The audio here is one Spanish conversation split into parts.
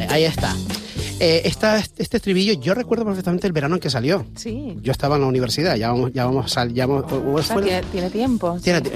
ahí está. Este estribillo, yo recuerdo perfectamente el verano en que salió. Sí. Yo estaba en la universidad, Tiene tiempo.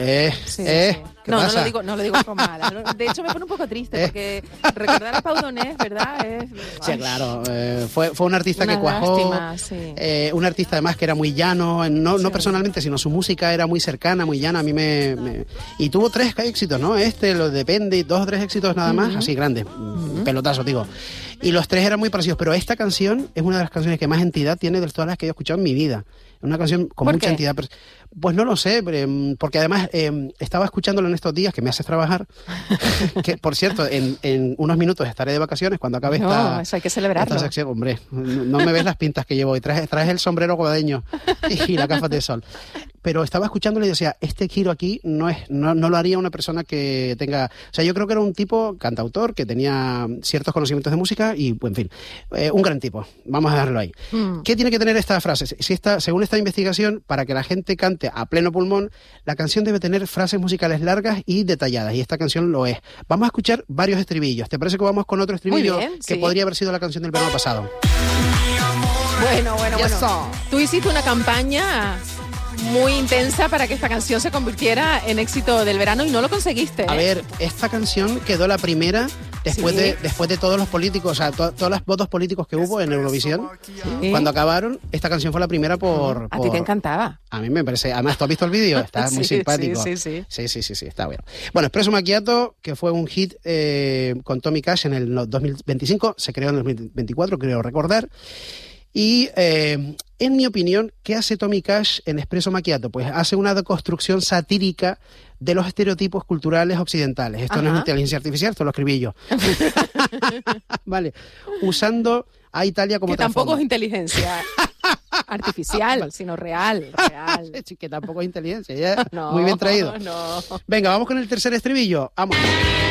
¿Qué pasa? No lo digo con mala. De hecho, me pone un poco triste porque recordar a Pau Donés, ¿verdad? Sí, claro. Fue un artista que cuajó. Lástima, sí. Un artista además que era muy llano, no personalmente, sino su música era muy cercana, muy llana. A mí y tuvo 3 éxitos, ¿no? Lo Depende, y 2 o 3 éxitos nada más, así grandes, pelotazos, digo. Y los 3 eran muy parecidos, pero esta canción es una de las canciones que más entidad tiene de todas las que he escuchado en mi vida. Es una canción con mucha entidad. Pues no lo sé, porque además estaba escuchándolo en estos días que me haces trabajar, que por cierto, en unos minutos estaré de vacaciones cuando acabe eso hay que celebrarlo. Esta sección. Hombre, no me ves las pintas que llevo y traes el sombrero guadeño y las gafas de sol. Pero estaba escuchándolo y decía, este giro aquí no lo haría una persona que tenga... O sea, yo creo que era un tipo cantautor que tenía ciertos conocimientos de música y, en fin, un gran tipo. Vamos a dejarlo ahí. ¿Qué tiene que tener esta frase? Según esta investigación, para que la gente cante a pleno pulmón, la canción debe tener frases musicales largas y detalladas, y esta canción lo es. Vamos a escuchar varios estribillos. ¿Te parece que vamos con otro estribillo? Muy bien, que sí. podría haber sido la canción del verano pasado? Bueno. Tú hiciste una campaña muy intensa para que esta canción se convirtiera en éxito del verano y no lo conseguiste. A ver, esta canción quedó la primera después de todos los políticos, o sea, todos los votos políticos que hubo en Eurovisión. ¿Sí? Cuando acabaron, esta canción fue la primera A ti te encantaba. A mí me parece... Además, ¿tú has visto el vídeo? Está muy simpático. Sí, está bueno. Bueno, Espresso Macchiato, que fue un hit con Tommy Cash en el 2025, se creó en el 2024, creo recordar. Y, en mi opinión, ¿qué hace Tommy Cash en Espresso Macchiato? Pues hace una deconstrucción satírica de los estereotipos culturales occidentales. Esto no es inteligencia artificial, esto lo escribí yo. Vale. Usando a Italia como que tampoco trasfondo. es inteligencia artificial, sino real. Sí, que tampoco es inteligencia. ¿Ya? No, muy bien traído. No. Venga, vamos con el tercer estribillo. Vamos.